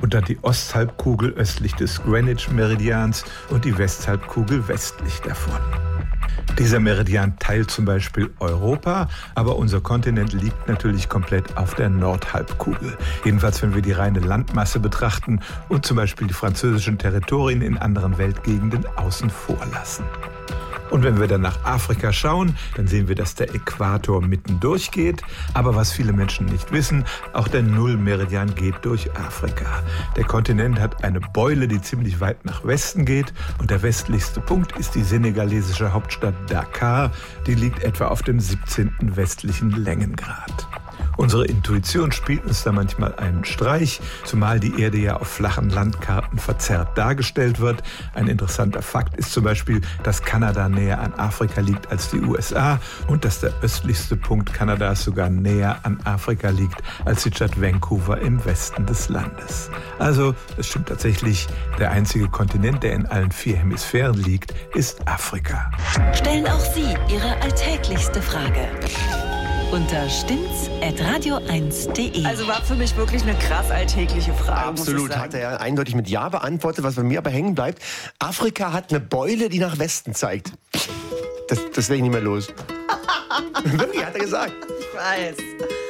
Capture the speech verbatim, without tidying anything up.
und dann die Osthalbkugel östlich des Greenwich-Meridians und die Westhalbkugel westlich davon. Dieser Meridian teilt zum Beispiel Europa, aber unser Kontinent liegt natürlich komplett auf der Nordhalbkugel. Jedenfalls, wenn wir die reine Landmasse betrachten und zum Beispiel die französischen Territorien in anderen Weltgegenden außen vor lassen. Und wenn wir dann nach Afrika schauen, dann sehen wir, dass der Äquator mitten durchgeht. Aber was viele Menschen nicht wissen, auch der Nullmeridian geht durch Afrika. Der Kontinent hat eine Beule, die ziemlich weit nach Westen geht. Und der westlichste Punkt ist die senegalesische Hauptstadt Dakar. Die liegt etwa auf dem siebzehnten westlichen Längengrad. Unsere Intuition spielt uns da manchmal einen Streich, zumal die Erde ja auf flachen Landkarten verzerrt dargestellt wird. Ein interessanter Fakt ist zum Beispiel, dass Kanada näher an Afrika liegt als die U S A und dass der östlichste Punkt Kanadas sogar näher an Afrika liegt als die Stadt Vancouver im Westen des Landes. Also, es stimmt tatsächlich, der einzige Kontinent, der in allen vier Hemisphären liegt, ist Afrika. Stellen auch Sie Ihre alltäglichste Frage unter stimmt's at radio eins punkt de. Also war für mich wirklich eine krass alltägliche Frage. Absolut, hat er ja eindeutig mit Ja beantwortet, was bei mir aber hängen bleibt. Afrika hat eine Beule, die nach Westen zeigt. Das, das werde ich nicht mehr los. Wirklich, hat er gesagt. Ich weiß.